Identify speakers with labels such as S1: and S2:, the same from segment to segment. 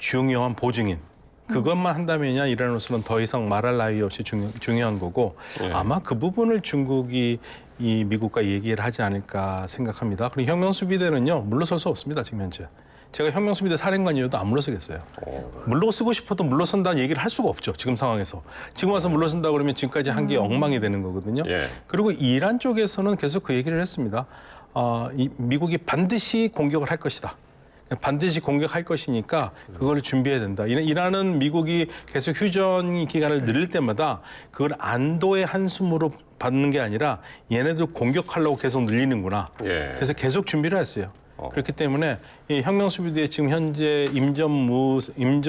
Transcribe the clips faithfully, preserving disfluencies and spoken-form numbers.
S1: 중요한 보증인. 그것만 한다면야 이란으로서는 더 이상 말할 나위 없이 중요, 중요한 거고 네. 아마 그 부분을 중국이 이 미국과 얘기를 하지 않을까 생각합니다. 그리고 혁명수비대는요 물러설 수 없습니다 지금 현재. 제가 혁명수비대 사령관이어도 안 물러서겠어요. 물러서고 싶어도 물러선다는 얘기를 할 수가 없죠 지금 상황에서. 지금 와서 물러선다 그러면 지금까지 한 게 엉망이 되는 거거든요. 예. 그리고 이란 쪽에서는 계속 그 얘기를 했습니다. 어, 이 미국이 반드시 공격을 할 것이다. 반드시 공격할 것이니까 그걸 준비해야 된다. 이란은 미국이 계속 휴전 기간을 늘릴 때마다 그걸 안도의 한숨으로 받는 게 아니라 얘네들 공격하려고 계속 늘리는구나. 예. 그래서 계속 준비를 했어요. 어. 그렇기 때문에 이 혁명수비대에 지금 현재 임점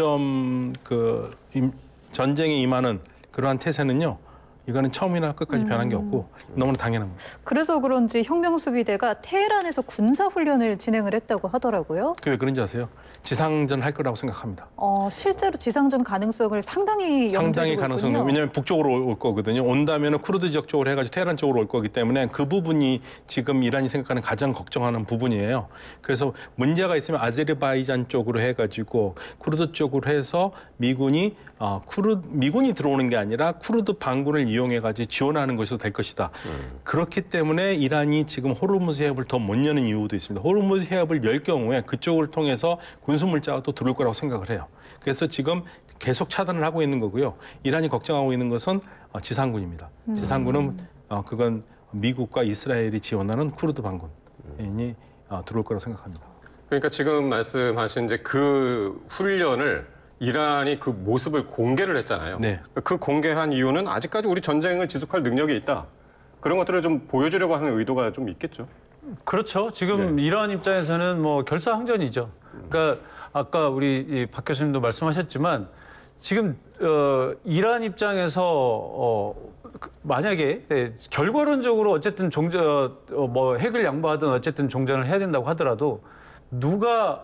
S1: 임점 그 임, 전쟁에 임하는 그러한 태세는요. 이거는 처음이나 끝까지 변한 게 없고 너무나 당연한 겁니다.
S2: 그래서 그런지 혁명수비대가 테헤란에서 군사훈련을 진행을 했다고 하더라고요.
S1: 그게 왜 그런지 아세요? 지상전 할 거라고 생각합니다.
S2: 어, 실제로 지상전 가능성을 상당히
S1: 상당히 가능성이 왜냐하면 북쪽으로 올 거거든요. 온다면 쿠르드 지역 쪽으로 해가지고 테헤란 쪽으로 올 거기 때문에 그 부분이 지금 이란이 생각하는 가장 걱정하는 부분이에요. 그래서 문제가 있으면 아제르바이잔 쪽으로 해가지고 쿠르드 쪽으로 해서 미군이 어, 쿠르 미군이 들어오는 게 아니라 쿠르드 반군을 이용해가지고 지원하는 것으로 될 것이다. 음. 그렇기 때문에 이란이 지금 호르무즈 해협을 더 못 여는 이유도 있습니다. 호르무즈 해협을 열 경우에 그쪽을 통해서 군수물자가 또 들어올 거라고 생각을 해요. 그래서 지금 계속 차단을 하고 있는 거고요. 이란이 걱정하고 있는 것은 지상군입니다. 음. 지상군은 어, 그건 미국과 이스라엘이 지원하는 쿠르드 반군이 어, 들어올 거라고 생각합니다.
S3: 그러니까 지금 말씀하신 이제 그 훈련을 이란이 그 모습을 공개를 했잖아요. 네. 그 공개한 이유는 아직까지 우리 전쟁을 지속할 능력이 있다. 그런 것들을 좀 보여주려고 하는 의도가 좀 있겠죠.
S4: 그렇죠. 지금 네. 이란 입장에서는 뭐 결사항전이죠. 그러니까 아까 우리 박 교수님도 말씀하셨지만 지금 어, 이란 입장에서 어, 만약에 네, 결과론적으로 어쨌든 종전 어, 뭐 핵을 양보하든 어쨌든 종전을 해야 된다고 하더라도 누가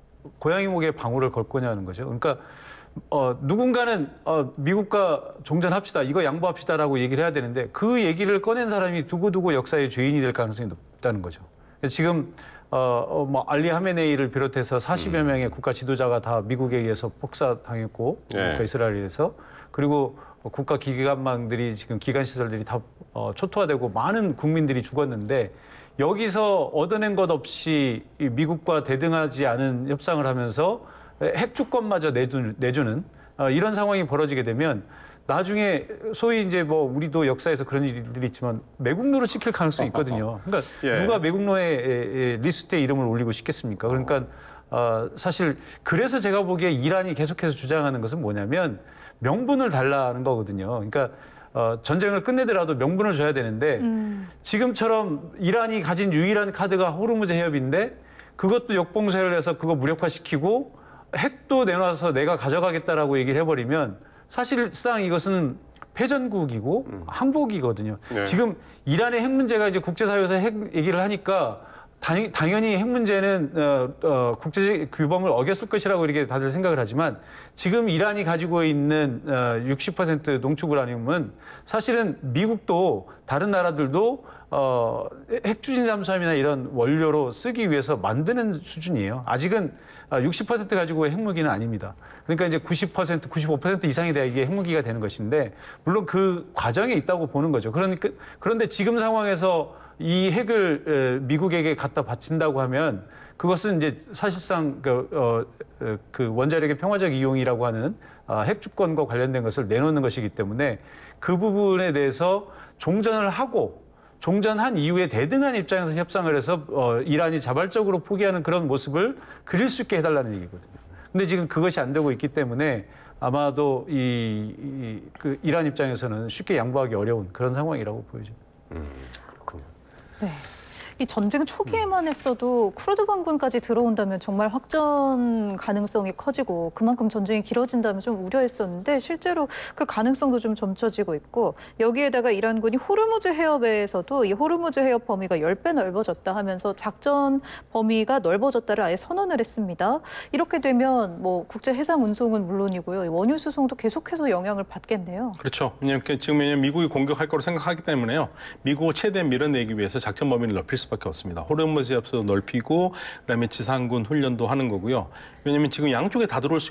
S4: 고양이 목에 방울을 걸 거냐는 거죠. 그러니까 어, 누군가는 어, 미국과 종전합시다, 이거 양보합시다라고 얘기를 해야 되는데 그 얘기를 꺼낸 사람이 두고두고 역사의 죄인이 될 가능성이 높다는 거죠. 지금 어, 어, 뭐 알리 하메네이를 비롯해서 사십여 명의 국가 지도자가 다 미국에 의해서 폭사당했고 네. 국가 이스라엘에 의해서 그리고 국가 기관망들이 지금 기관 시설들이 다 어, 초토화되고 많은 국민들이 죽었는데 여기서 얻어낸 것 없이 미국과 대등하지 않은 협상을 하면서 핵 주권마저 내주, 내주는 어, 이런 상황이 벌어지게 되면 나중에 소위 이제 뭐 우리도 역사에서 그런 일들이 있지만 매국노를 시킬 가능성이 있거든요. 그러니까 예. 누가 매국노의 리스트에 이름을 올리고 싶겠습니까? 그러니까 어, 사실 그래서 제가 보기에 이란이 계속해서 주장하는 것은 뭐냐면 명분을 달라는 거거든요. 그러니까 어, 전쟁을 끝내더라도 명분을 줘야 되는데 음. 지금처럼 이란이 가진 유일한 카드가 호르무즈 해협인데 그것도 역봉쇄를 해서 그거 무력화시키고 핵도 내놔서 내가 가져가겠다라고 얘기를 해버리면 사실상 이것은 패전국이고 음. 항복이거든요. 네. 지금 이란의 핵 문제가 이제 국제사회에서 핵 얘기를 하니까 당, 당연히 핵 문제는 어, 어, 국제 규범을 어겼을 것이라고 이렇게 다들 생각을 하지만 지금 이란이 가지고 있는 어, 육십 퍼센트 농축우라늄은 사실은 미국도 다른 나라들도 어, 핵추진 잠수함이나 이런 원료로 쓰기 위해서 만드는 수준이에요. 아직은 육십 퍼센트 가지고 핵무기는 아닙니다. 그러니까 이제 구십 퍼센트, 구십오 퍼센트 이상이 돼야 이게 핵무기가 되는 것인데 물론 그 과정에 있다고 보는 거죠. 그러니까 그런데 지금 상황에서 이 핵을 미국에게 갖다 바친다고 하면 그것은 이제 사실상 그, 어, 그 원자력의 평화적 이용이라고 하는 핵 주권과 관련된 것을 내놓는 것이기 때문에 그 부분에 대해서 종전을 하고 종전한 이후에 대등한 입장에서 협상을 해서 어, 이란이 자발적으로 포기하는 그런 모습을 그릴 수 있게 해달라는 얘기거든요. 근데 지금 그것이 안 되고 있기 때문에 아마도 이, 이, 그 이란 입장에서는 쉽게 양보하기 어려운 그런 상황이라고 보여집니다. 음.
S2: 네. 이 전쟁 초기에만 했어도 쿠르드 반군까지 들어온다면 정말 확전 가능성이 커지고 그만큼 전쟁이 길어진다면 좀 우려했었는데 실제로 그 가능성도 좀 점쳐지고 있고 여기에다가 이란군이 호르무즈 해협에서도 이 호르무즈 해협 범위가 열 배 넓어졌다 하면서 작전 범위가 넓어졌다를 아예 선언을 했습니다. 이렇게 되면 뭐 국제 해상 운송은 물론이고요. 원유 수송도 계속해서 영향을 받겠네요.
S1: 그렇죠. 왜냐하면 지금 왜냐하면 미국이 공격할 거로 생각하기 때문에요. 미국을 최대한 밀어내기 위해서 작전 범위를 넓힐 수밖에 없습니다. 호르무즈 해협도 넓히고 그다음에 지상군 훈련도 하는 거고요. 왜냐하면 지금 양쪽에 다 들어올 수